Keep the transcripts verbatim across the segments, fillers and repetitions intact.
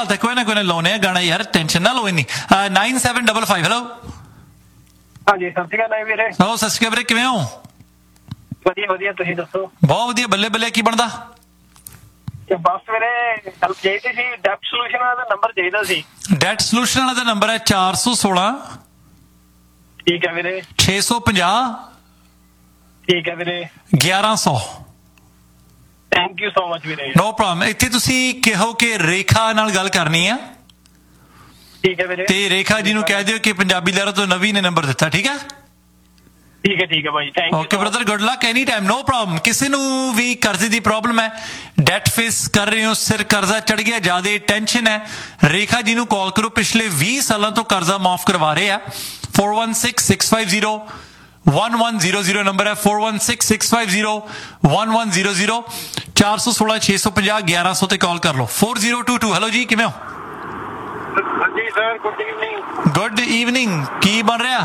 बात है, कोई ना कोई ना लाने गाना यार, टेंशन ना लो इन्नी। Nine seven double five. Hello हाँ जी, सत श्री अकाल वीरे। हो सत श्री अकाल वीरे, किवें हो? वधिया वधिया, तुसीं दसो? बहुत वधिया, बल्ले बल्ले, की बनदा? ते बस वीरे गल चाहिदी सी, डेट सोल्यूशन वाला नंबर चाहिदा सी। डेट सोल्यूशन वाला दा नंबर है चार सौ सोलह ठीक है वीरे। छे सौ पचास ठीक है वीरे। ग्यारह सौ। Thank you so much Veere. No problem. इत्थे तुसी कहो कि रेखा नाल गल करनी है, ठीक है वीरे। ते रेखा जी नूं कह दिओ कि पंजाबी लहर तो नवी ने नंबर दिता, ठीक है? ठीक है ठीक है भाई, thank you. Okay brother, good luck any time, no problem. किसी नूं भी कर्जे दी प्रॉब्लम है, डेट फेस कर रहे हो, सिर कर्जा चढ़ गया, ज्यादा टेंशन है, रेखा जी नूं कॉल करो। पिछले बीस सालों तो कर्जा माफ करवा रहे हैं। Four one six six five zero one one zero zero number है, four one six six five zero one one zero zero. चार सौ सोलह छे सौ पंजाह ग्यारह सौ ते कॉल कर लो। Four zero to to. Hello जी, किवें हो? हाँ जी sir, good evening. Good evening. की बन रहा?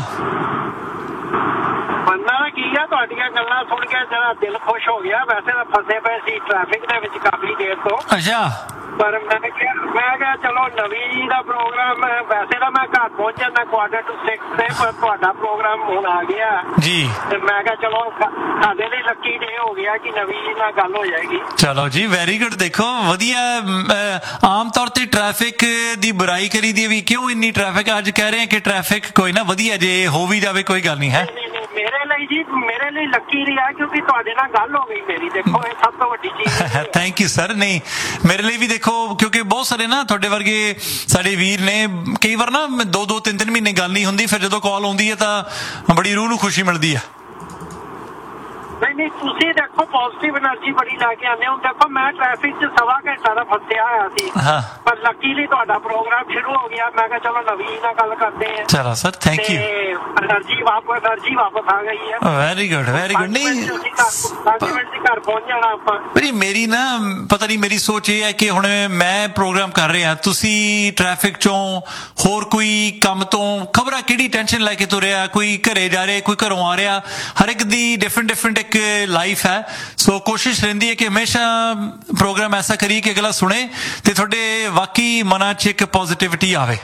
बनना की है, तुहाडीआं गल्लां सुन के जरा दिल खुश हो गया। वैसे तो फसे पे सी ट्रैफिक दे विच काफी देर तो, अच्छा, पर मैं क्या मैं क्या चलो नवी का प्रोग्राम, वैसे तो मैं घर पहुंच जाता क्वार्टर टू सिक्स से, पर तुहाडा प्रोग्राम हुण आ गया जी, ते मैं क्या चलो साडे लिए लक्की डे हो गया कि नवी नाल गल हो जाएगी। चलो जी, वेरी गुड। देखो वधिया, आम तौर ते ट्रैफिक दी बुराई करी दी भी, क्यों इन्नी ट्रैफिक? अज कह रहे हैं कि ट्रैफिक कोई ना वधिया जे हो भी जावे, कोई गल नहीं है। मेरे लिए जी, मेरे लिए लक्की रहा क्योंकि तुहाडे नाल गल हो गई मेरी। देखो ये सब तो वड्डी चीज है। Thank you sir. नहीं, मेरे लिए भी देखो, क्योंकि बहुत सारे ना तुहाडे वर्गे साडे वीर ने, कई बार ना दो दो तीन तीन महीने गल नहीं हुंदी, फिर जदों कॉल आउंदी है तां बड़ी रूह नूं खुशी मिलदी है। नहीं नहीं, तुसी देखो पॉजिटिव एनर्जी बड़ी लैके आने हो। देखो मैं ट्रैफिक च सवा घंटा दा फसिया होया सी, हाँ, पर लकीली तुहाडा प्रोग्राम शुरू हो गया। मैं कहा चलो नवी नाल गल करते हैं। चलो सर, थैंक यू। एनर्जी वापस एनर्जी वापस आ गई है। Very good very good. नहीं, घर पहुंच जाना आपां। भाई मेरी ना पता नहीं, मेरी सोच ये है कि हुण मैं प्रोग्राम कर रहा, तुसी ट्रैफिक चों होर कोई काम तो खबरा किहड़ी टेंशन लैके तुरिया, कोई घरे जा रहा, कोई घरों आ रहा, हर एक दी डिफरेंट डिफरेंट एक लाइफ है। सो कोशिश रहिंदी है कि हमेशा प्रोग्राम ऐसा करिए कि अगला सुने ते तुहाडे वाकई मनां च एक पॉजिटिविटी आवे।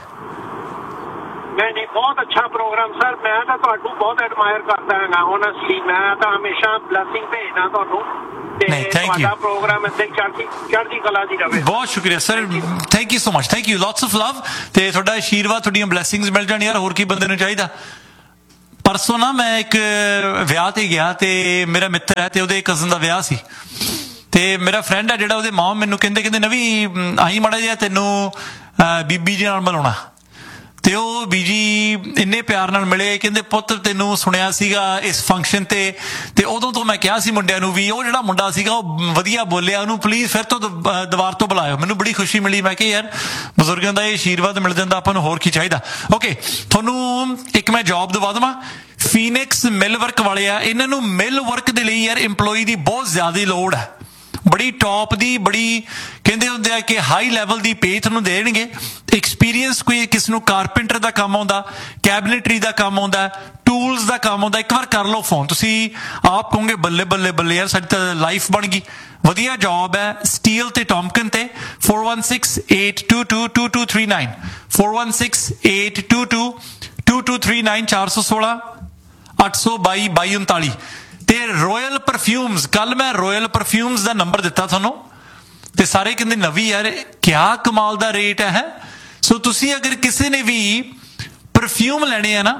नहीं नहीं, बहुत अच्छा प्रोग्राम सर। मैं तो तुहानू बहुत एडमायर करता है ना, ऑनेस्टली। मैं तो हमेशा ब्लेसिंग भेजना तुहानू। नहीं, थैंक यू। प्रोग्राम इदां चढ़दी चढ़दी कला दी रहे। बहुत शुक्रिया sir, thank you so much, thank you, lots of love ते तुहाडा आशीर्वाद, तुहाडीआं ब्लैसिंग्स मिल जाण यार, होर की बंदे नूं चाहीदा। परसों ना मैं एक विआह ते गया, ते मेरा मित्र है, ते ओहदे कज़न दा विआह सी, ते मेरा फ्रेंड है जिहड़ा, ओहदे मां मैनूं कहंदे कहंदे नवी आई माड़ा जिहा तैनूं बीबी जी नाल मिलाउणा। ते ਉਹ ਬੀਜੀ ਇੰਨੇ ਪਿਆਰ ਨਾਲ ਮਿਲੇ, ਕਹਿੰਦੇ ਪੁੱਤ ਤੈਨੂੰ ਸੁਣਿਆ ਸੀਗਾ ਇਸ ਫੰਕਸ਼ਨ ਤੇ, ਤੇ ਉਦੋਂ ਤੋਂ ਮੈਂ ਕਿਹਾ ਸੀ ਮੁੰਡਿਆਂ ਨੂੰ ਵੀ ਉਹ ਜਿਹੜਾ ਮੁੰਡਾ ਸੀਗਾ ਉਹ ਵਧੀਆ ਬੋਲਿਆ, ਉਹਨੂੰ ਪਲੀਜ਼ ਫਿਰ ਤੋਂ ਦੁਬਾਰ ਤੋਂ ਬੁਲਾਇਓ। ਮੈਨੂੰ ਬੜੀ ਖੁਸ਼ੀ ਮਿਲੀ। ਮੈਂ ਕਿਹਾ ਯਾਰ ਬਜ਼ੁਰਗਾਂ ਦਾ ਇਹ ਆਸ਼ੀਰਵਾਦ ਮਿਲ ਜਾਂਦਾ, ਆਪਾਂ ਨੂੰ ਹੋਰ ਕੀ ਚਾਹੀਦਾ। ਓਕੇ, ਤੁਹਾਨੂੰ ਇੱਕ ਮੈਂ ਜੌਬ ਦਵਾ ਦੇਵਾਂ। ਫੀਨਿਕਸ ਮਿਲ ਵਰਕ ਵਾਲੇ ਆ, ਇਹਨਾਂ ਨੂੰ ਮਿਲ ਵਰਕ ਦੇ ਲਈ ਯਾਰ ਇੰਪਲੋਈ ਦੀ ਬਹੁਤ ਜ਼ਿਆਦਾ ਲੋੜ ਹੈ, बड़ी टॉप दी, बड़ी कहते होंगे कि हाई लैवल की पे तुहानूं देणगे। एक्सपीरियंस कोई किसी नूं कारपेंटर का काम आउंदा, कैबिनेटरी का काम आउंदा, टूल्स का काम आउंदा, एक बार कर लो फोन, तुसी आप कहोगे बल्ले बल्ले बल्ले यार साडी तां लाइफ बन गई। वधिया जॉब है, स्टील ते टॉमकिन ते। Four one six eight to to to to three nine four one six eight to to to to three nine चार सौ सोलह अठ सौ बाई बाई उनताली। ते रॉयल परफ्यूम्स, कल मैं रॉयल परफ्यूम्स का नंबर दिता थानू, ते सारे कहते नवी यार क्या कमाल का रेट है। सो तुसी अगर किसी ने भी परफ्यूम लेने है ना,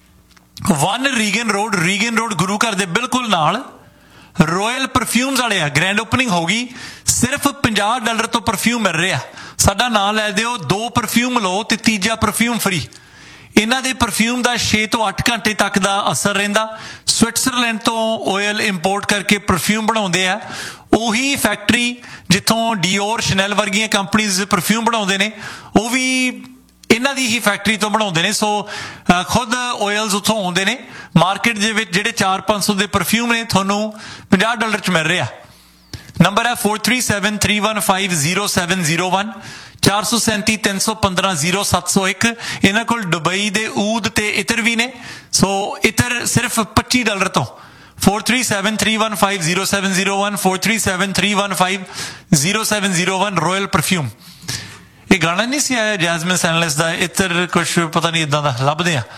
one Regan road, Regan road गुरु घर दे बिल्कुल नाल रॉयल परफ्यूम्स वाले आ, ग्रैंड ओपनिंग होगी, सिर्फ पचास डॉलर तो परफ्यूम मिल रहा। साडा नाम लै दिओ, दो परफ्यूम लो ते तीजा परफ्यूम फ्री। इन्हां दे परफ्यूम का छे तो अठ घंटे तक का असर रहिंदा। स्विट्जरलैंड तो ऑयल इंपोर्ट करके परफ्यूम बनाउंदे आ, उही factory जिथों Dior Chanel वर्गियां companies perfume बनाउंदे ने, वो भी इन्हां दी ही फैक्टरी तो बनाउंदे ने। सो खुद ऑयल्स उत्थों आउंदे ने। मार्केट दे विच जिहड़े चार पांच सौ दे परफ्यूम ने तुहानूं पचास डॉलर च मिल रहा। नंबर है four three seven three one five zero seven zero one चार सौ सैंती तीन सौ पंद्रह जीरो सत्त सौ एक। इन्हां कोल दुबई दे ऊद ते इतर भी ने। सो इतर सिर्फ पच्ची डॉलर तो। Four three seven three one five zero seven zero one four three seven three one five zero seven zero one royal perfume. ਇਹ ਗਾਣਾ ਨਹੀਂ ਸੀ ਆਇਆ ਜੈਸਮਿਨ ਸੈਨਲੈਸ ਦਾ, ਇੱਧਰ ਕੁਛ ਪਤਾ ਨਹੀਂ ਇਦਾਂ ਦਾ ਲੱਭਦੇ ਆ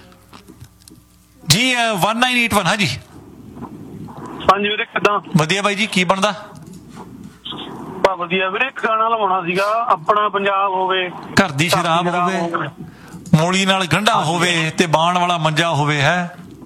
ਜੀ। one nine eight one ਹਾਂਜੀ ਹਾਂਜੀ ਵੀਰੇ ਕਿੱਦਾਂ? ਵਧੀਆ ਬਾਈ ਜੀ, ਕੀ ਬਣਦਾ? ਬਾ ਵਧੀਆ ਵੀਰੇ, ਇੱਕ ਗਾਣਾ ਲਵਾਉਣਾ ਸੀਗਾ, ਆਪਣਾ ਪੰਜਾਬ ਹੋਵੇ, ਘਰ ਦੀ ਸ਼ਰਾਬ ਹੋਵੇ, ਮੂਲੀ ਨਾਲ ਗੰਢਾ ਹੋਵੇ ਤੇ ਬਾਣ ਵਾਲਾ ਮੰਜਾ ਹੋਵੇ। ਹੈ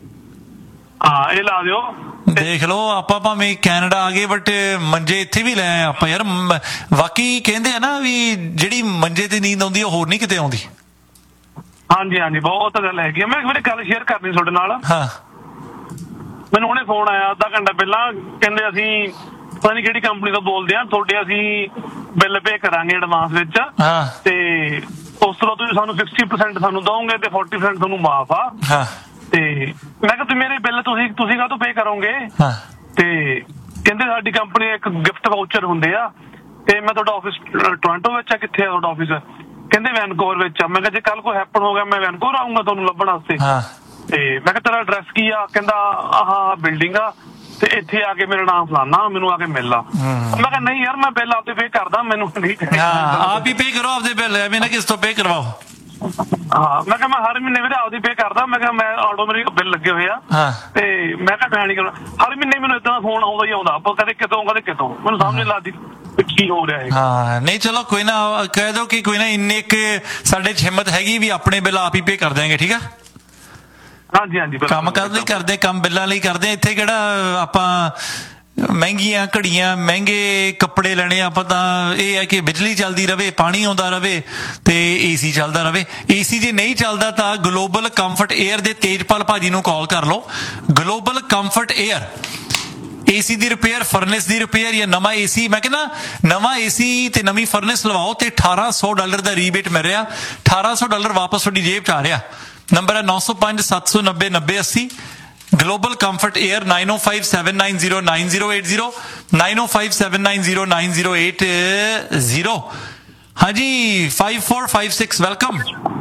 ਹਾਂ ਇਹ ਲਾ ਦਿਓ। ਦੇਖ ਲਓ, ਆਪਾਂ ਭਾਵੇਂ ਕੈਨੇਡਾ ਆ ਗਏ ਬਟ ਮੰਜੇ ਇੱਥੇ ਵੀ ਲੈ ਆਏ ਆਪਾਂ ਯਾਰ। ਬਾਕੀ ਕਹਿੰਦੇ ਆ ਨਾ ਵੀ ਜਿਹੜੀ ਮੰਜੇ ਤੇ ਨੀਂਦ ਆਉਂਦੀ ਉਹ ਹੋਰ ਨਹੀਂ ਕਿਤੇ ਆਉਂਦੀ। ਹਾਂਜੀ ਹਾਂਜੀ ਬਹੁਤ ਗੱਲ ਹੈਗੀ। ਮੈਂ ਵੀਰੇ ਗੱਲ ਸ਼ੇਅਰ ਕਰਨੀ ਤੁਹਾਡੇ ਨਾਲ। ਹਾਂ ਮੈਨੂੰ ਹੁਣੇ ਫੋਨ ਆਇਆ ਅੱਧਾ ਘੰਟਾ ਪਹਿਲਾਂ, ਕਹਿੰਦੇ ਅਸੀਂ ਪਤਾ ਨਹੀਂ ਕਿਹੜੀ ਕੰਪਨੀ ਤੋਂ ਬੋਲਦੇ ਆ, ਤੁਹਾਡੇ ਅਸੀਂ ਬਿੱਲ ਪੇ ਕਰਾਂਗੇ ਐਡਵਾਂਸ ਵਿੱਚ, ਤੇ ਉਸ ਤੋਂ ਬਾਅਦ ਤੁਸੀਂ ਸਾਨੂੰ ਸਿਕਸਟੀ ਪਰਸੈਂਟ ਸਾਨੂੰ ਦਓਗੇ ਤੇ ਫੋਰਟੀ ਪਰਸੈਂਟ ਤੁਹਾਨੂੰ ਮਾਫ ਆ। ਹਾਂ ਤੇ ਮੈਂ ਕਿਹਾ ਤੁਸੀਂ ਮੇਰੇ ਬਿੱਲ ਤੁਸੀਂ ਤੁਸੀਂ ਕਾਹਤੋਂ ਪੇ ਕਰੋਗੇ? ਤੇ ਕਹਿੰਦੇ ਸਾਡੀ ਕੰਪਨੀ ਇੱਕ ਗਿਫਟ ਵਾਊਚਰ ਹੁੰਦੇ ਆ, ਤੇ ਮੈਂ ਤੁਹਾਡਾ ਆਫਿਸ ਟੋਰਾਂਟੋ ਵਿੱਚ ਆ, ਕਿੱਥੇ ਆ ਤੁਹਾਡਾ ਆਫਿਸ? ਕਹਿੰਦੇ ਵੈਨਕੂਵਰ ਵਿੱਚ ਆ। ਮੈਂ ਕਿਹਾ ਜੇ ਕੱਲ ਕੋਈ ਹੈਪਨ ਹੋ ਗਿਆ ਮੈਂ ਵੈਨਕੂਵਰ ਆਊਂਗਾ ਤੁਹਾਨੂੰ ਲੱਭਣ ਵਾਸਤੇ। ਤੇ ਮੈਂ ਕਿਹਾ ਤੇਰਾ ਐਡਰੈਸ ਕੀ ਆ? ਕਹਿੰਦਾ ਆਹ ਬਿਲਡਿੰਗ ਆ ਤੇ ਇੱਥੇ ਆ ਕੇ ਮੇਰਾ ਨਾਮ ਫਲਾਨਾ, ਮੈਨੂੰ ਆ ਕੇ ਮਿਲ ਲਾ। ਮੈਂ ਕਿਹਾ ਨਹੀਂ ਯਾਰ ਮੈਂ ਬਿੱਲ ਆਪਦੇ ਪੇ ਕਰਦਾ, ਮੈਨੂੰ ਨਹੀਂ ਆਪ ਹੀ ਪੇ ਕਰੋ ਆਪਦੇ ਬਿੱਲ, ਐਵੇਂ ਨਾ ਕਿਸ ਤੋਂ ਪੇ ਕਰਵਾਓ। ਹਾਂ ਮੈਂ ਕਿਹਾ ਮੈਂ ਹਰ ਮਹੀਨੇ ਵੀਰੇ ਆਪਦੀ ਪੇ ਕਰਦਾ। ਮੈਂ ਕਿਹਾ ਮੈਂ ਆਟੋ ਮੇਰੇ ਬਿੱਲ ਲੱਗੇ ਹੋਏ ਆ, ਤੇ ਮੈਂ ਕਿਹਾ ਮੈਂ ਨਹੀਂ ਕਰਨਾ। ਹਰ ਮਹੀਨੇ ਮੈਨੂੰ ਏਦਾਂ ਦਾ ਫੋਨ ਆਉਂਦਾ ਹੀ ਆਉਂਦਾ, ਆਪਾਂ ਕਦੇ ਕਿਤੋਂ ਕਦੇ ਕਿਤੋਂ, ਮੈਨੂੰ ਸਮਝ ਨਹੀਂ ਲੱਗਦੀ ਕੀ ਹੋ ਰਿਹਾ ਹੈ। ਹਾਂ ਨਹੀਂ ਚਲੋ ਕੋਈ ਨਾ, ਕਹਿ ਦੋ ਕਿ ਕੋਈ ਨਾ ਇੰਨੇ ਕੁ ਸਾਡੇ ਚ ਹਿੰਮਤ ਹੈਗੀ ਵੀ ਆਪਣੇ ਬਿੱਲ ਆਪ ਹੀ ਪੇ ਕਰ ਦਿਆਂਗੇ। ਠੀਕ ਆ? ਹਾਂਜੀ ਹਾਂਜੀ ਕੰਮ ਕਰਨ ਲਈ ਕਰਦੇ, ਕੰਮ ਬਿੱਲਾਂ ਲਈ ਕਰਦੇ। ਇੱਥੇ ਕਿਹੜਾ ਆਪਾਂ ਮਹਿੰਗੀਆਂ ਘੜੀਆਂ ਮਹਿੰਗੇ ਕੱਪੜੇ ਲੈਣੇ ਆਪਾਂ, ਤਾਂ ਇਹ ਹੈ ਕਿ ਬਿਜਲੀ ਚੱਲਦੀ ਰਵੇ, ਪਾਣੀ ਆਉਂਦਾ ਰਵੇ ਤੇ ਏਸੀ ਚੱਲਦਾ ਰਵੇ। ਏਸੀ ਜੇ ਨਹੀਂ ਚੱਲਦਾ ਤਾਂ ਗਲੋਬਲ ਕੰਫਰਟ 에ਅਰ ਦੇ ਤੇਜਪਾਲ ਭਾਜੀ ਨੂੰ ਕਾਲ ਕਰ ਲਓ। ਗਲੋਬਲ ਕੰਫਰਟ 에ਅਰ ਏਸੀ ਦੀ ਰਿਪੇਅਰ, ਫਰਨੈਸ ਦੀ ਰਿਪੇਅਰ ਜਾਂ ਨਵਾਂ ਏਸੀ, ਮੈਂ ਕਹਿੰਦਾ ਨਵਾਂ ਏਸੀ ਤੇ ਨਵੀਂ ਫਰਨੈਸ ਲਵਾਓ ਤੇ ਅਠਾਰਾਂ ਸੌ ਡਾਲਰ ਦਾ ਰੀਬੇਟ ਮਿਲ ਰਿਹਾ। ਅਠਾਰਾਂ ਸੌ ਡਾਲਰ ਵਾਪਸ ਤੁਹਾਡੀ ਜੇਬ ਚ ਆ ਰਿਹਾ। ਨੰਬਰ ਹੈ ਨੌ ਸੌ ਪੰਜ ਸੱਤ ਸੌ ਨੱਬੇ ਨੱਬੇ ਅੱਸੀ। ਗਲੋਬਲ ਕੰਫਰਟ 에ਅਰ ਨਾਈਨ ਓ five seven nine zero nine zero eight zero nine ਓ five seven nine zero nine zero eight zero. ਹਾਂਜੀ five four five six welcome.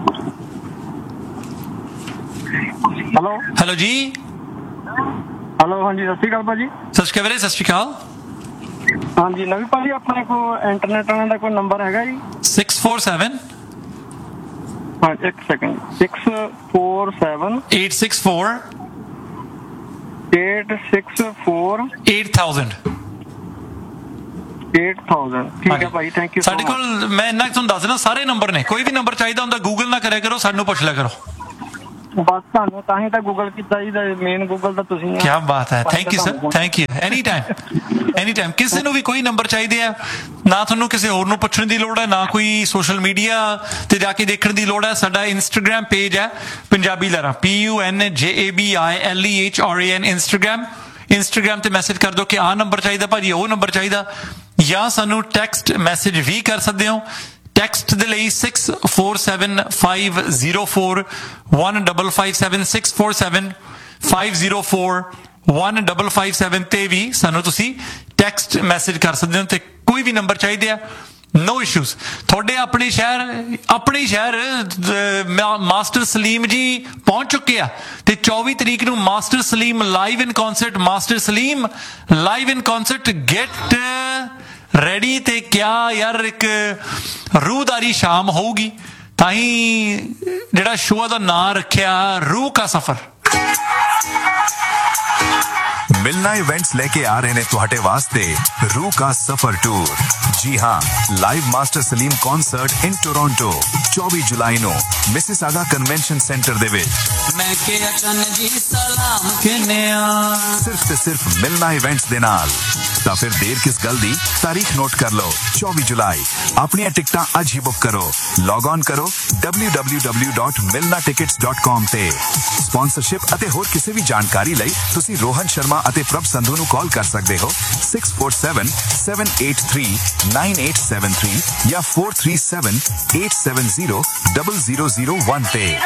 Hello hello ਜੀ। ਹੈਲੋ ਹਾਂਜੀ ਸਤਿ ਸ਼੍ਰੀ ਅਕਾਲ ਭਾਜੀ। ਸਤਿ ਸ਼੍ਰੀ ਅਕਾਲ ਵੀਰੇ, ਸਤਿ ਸ਼੍ਰੀ ਅਕਾਲ। ਹਾਂਜੀ ਨਵੀਂ ਭਾਜੀ ਆਪਣੇ ਕੋਲ ਇੰਟਰਨੈਟ ਵਾਲਿਆਂ ਦਾ ਕੋਈ ਨੰਬਰ ਹੈਗਾ ਜੀ? six four seven ਹਾਂ ਇੱਕ second, six four seven eight six four eight six four eight thousand eight thousand। ਠੀਕ ਹੈ ਭਾਈ, ਥੈਂਕ ਯੂ। ਸਾਡੇ ਕੋਲ ਮੈਂ ਇੰਨਾ ਤੁਹਾਨੂੰ ਦੱਸ ਦੇਣਾ ਸਾਰੇ ਨੰਬਰ ਨੇ, ਕੋਈ ਵੀ ਨੰਬਰ ਚਾਹੀਦਾ ਹੁੰਦਾ ਗੂਗਲ ਨਾ ਕਰਿਆ ਕਰੋ, ਸਾਨੂੰ ਪੁੱਛ ਲਿਆ ਕਰੋ। ਬਸ ਤੁਹਾਨੂੰ ਤਾਂ ਹੀ ਤਾਂ ਗੂਗਲ ਕੀਤਾ ਜੀ, ਮੇਨ ਗੂਗਲ ਤਾਂ ਤੁਸੀਂ ਆ। ਕੀ ਬਾਤ ਹੈ, thank you sir, thank you. Any time any time ਕਿਸੇ ਨੂੰ ਵੀ ਕੋਈ ਨੰਬਰ ਚਾਹੀਦੇ ਆ, ਨਾ ਤੁਹਾਨੂੰ ਕਿਸੇ ਹੋਰ ਨੂੰ ਪੁੱਛਣ ਦੀ ਲੋੜ ਹੈ, ਨਾ ਕੋਈ ਸੋਸ਼ਲ ਮੀਡੀਆ ਤੇ ਜਾ ਕੇ ਦੇਖਣ ਦੀ ਲੋੜ ਹੈ। ਸਾਡਾ ਇੰਸਟਾਗ੍ਰਾਮ ਪੇਜ ਹੈ ਪੰਜਾਬੀ ਲਹਿਰਾਂ, ਪੀ ਯੂ ਐਨ ਜੇ A B I L E H R A N Instagram. Instagram ਤੇ ਮੈਸੇਜ ਕਰ ਦਿਓ ਕਿ ਆਹ ਨੰਬਰ ਚਾਹੀਦਾ ਭਾਜੀ, ਉਹ ਨੰਬਰ ਚਾਹੀਦਾ, ਜਾਂ ਸਾਨੂੰ ਟੈਕਸਟ ਮੈਸੇਜ ਵੀ ਕਰ ਸਕਦੇ ਹੋ। ਟੈਕਸਟ ਦੇ ਲਈ six four seven five zero four one five five seven six four seven five zero four one five five seven ਤੇ ਵੀ ਸਾਨੂੰ ਤੁਸੀਂ ਟੈਕਸਟ ਮੈਸੇਜ ਕਰ ਸਕਦੇ ਹੋ। ਤੇ ਕੋਈ ਵੀ ਨੰਬਰ ਚਾਹੀਦੇ ਆ, ਨੋ ਇਸ਼ੂਜ਼। ਤੁਹਾਡੇ ਆਪਣੇ ਸ਼ਹਿਰ ਆਪਣੇ ਸ਼ਹਿਰ ਮਾਸਟਰ ਸਲੀਮ ਜੀ ਪਹੁੰਚ ਚੁੱਕੇ ਆ, ਤੇ ਚੌਵੀ ਤਰੀਕ ਨੂੰ ਮਾਸਟਰ ਸਲੀਮ ਲਾਈਵ ਇਨ ਕਨਸਰਟ, ਮਾਸਟਰ ਸਲੀਮ ਲਾਈਵ ਇਨ ਕਨਸਰਟ, ਗੈਟ ਰੈਡੀ। ਤੇ ਕਿਆ ਯਾਰ ਇੱਕ ਰੂਹਦਾਰੀ ਸ਼ਾਮ ਹੋਊਗੀ, ਤਾਂ ਹੀ ਜਿਹੜਾ ਸ਼ੋਅ ਦਾ ਨਾਂ ਰੱਖਿਆ रूह का सफर। मिलना इवेंट्स लेके आ रहे ने तुहाडे वास्ते रूह का सफर टूर। जी हाँ, live master Salim concert in Toronto चौबीस जुलाई नो मिसिसागा कन्वेंशन सेंटर दे विच। मैं के अचन जी सलाम कहने आ सिर्फ ते सिर्फ मिलना इवेंट्स दे नाल। तां फिर देर किस गल दी, तारीख नोट कर लो चौबीस जुलाई। अपनी टिकटां अज ही बुक करो, लॉग ऑन करो w w w dot milna tickets dot com ते। स्पॉन्सरशिप अते होर किसी भी जानकारी लई तुसी रोहन शर्मा अते प्रभ संधू ਨੂੰ ਕਾਲ ਕਰ ਸਕਦੇ ਹੋ six four seven seven eight three nine eight seven three ਜਾਂ four three seven eight seven zero zero zero zero one ਤੇ।